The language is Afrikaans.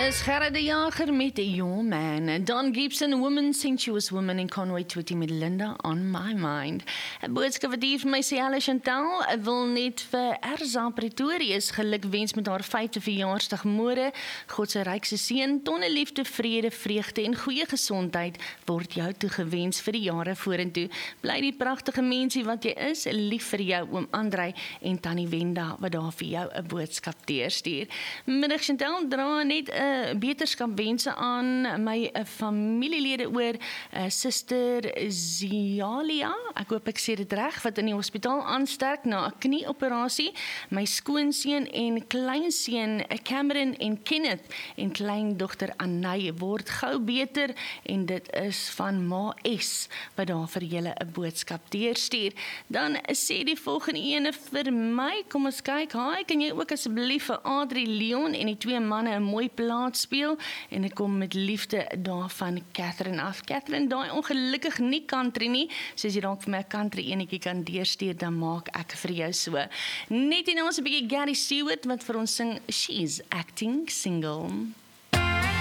is Gerard de Jager met Your Man. Don Gibson, Woman, Sensuous Woman en Conway Twitty met Linda on My Mind. 'n boodskap wat hier vir my sê, Alice Chantal, ek wil net vir Erza Pretorius gelukwens met haar 5de verjaarsdag môre. God se rykste seën, tonne liefde, vrede, vreugde en goeie gesondheid word jou toegewens vir die jare vorentoe. Bly die pragtige mensie wat jy is, lief vir jou oom Andrei en Tannie Wenda wat daar vir jou 'n boodskap deurstuur. Middag Chantal, dra net 'n beterskap wense aan my familielede oor Suster Zialia, ek hoop ek sê dit reg, wat in die hospitaal aansterk na 'n knieoperasie, my skoonseun en kleinseun Cameron en Kenneth en kleindogter Anay word gou beter en dit is van Ma S wat daar vir julle 'n boodskap deurstuur. Dan sê die volgende ene vir my, kom ons kyk, hi, kan jy ook asseblief vir Adrie Leon en die twee manne 'n mooi plaat speel, en ek kom met liefde daar van Catherine af. Catherine, daai ongelukkig nie country nie, so as jy dalk vir my 'n country enetjie kan deurstuur, dan maak ek vir jou so. Net en ons 'n bietjie Gary Stewart wat vir ons sing She's Acting Single.